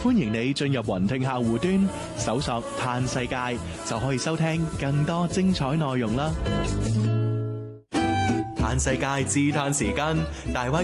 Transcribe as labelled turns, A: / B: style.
A: 歡迎你進入雲聽客戶端，搜索嘆世界，就可以收聽更多精彩內容啦。嘆世界自嘆時間，大灣